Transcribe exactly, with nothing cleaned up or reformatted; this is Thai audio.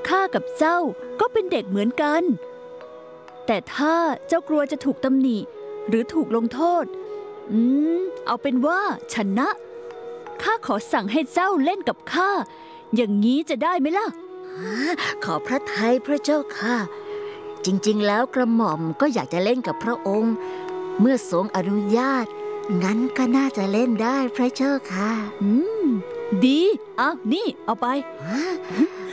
ข้ากับเจ้าก็เป็นเด็กเหมือนกันแต่ถ้าเจ้ากลัวจะถูกตำหนิหรือถูกลงโทษอืมเอาเป็นว่าชนะข้าขอสั่งให้เจ้าเล่นกับข้าอย่างนี้จะได้ไหมล่ะขอพระทัยพระเจ้าค่ะจริงๆแล้วกระหม่อมก็อยากจะเล่นกับพระองค์เมื่อทรงอนุญาตงั้นก็น่าจะเล่นได้พระเจ้าค่ะอืมดีเอานี่เอาไป